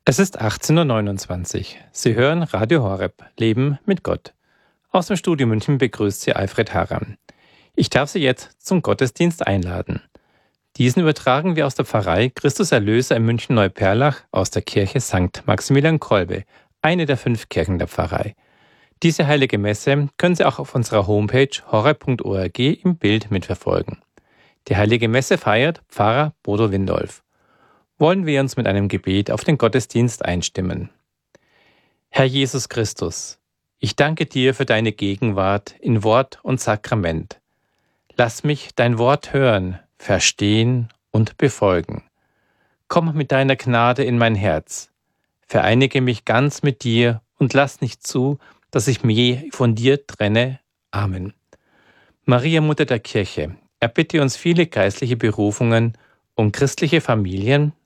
Es ist 18:29 Uhr. Sie hören Radio Horeb, Leben mit Gott. Aus dem Studio München begrüßt Sie Alfred Harran. Ich darf Sie jetzt zum Gottesdienst einladen. Diesen übertragen wir aus der Pfarrei Christus Erlöser in München-Neuperlach aus der Kirche St. Maximilian Kolbe, eine der 5 Kirchen der Pfarrei. Diese heilige Messe können Sie auch auf unserer Homepage horeb.org im Bild mitverfolgen. Die heilige Messe feiert Pfarrer Bodo Windolf. Wollen wir uns mit einem Gebet auf den Gottesdienst einstimmen. Herr Jesus Christus, ich danke dir für deine Gegenwart in Wort und Sakrament. Lass mich dein Wort hören, verstehen und befolgen. Komm mit deiner Gnade in mein Herz. Vereinige mich ganz mit dir und lass nicht zu, dass ich mich von dir trenne. Amen. Maria, Mutter der Kirche, erbitte uns viele geistliche Berufungen, um christliche Familien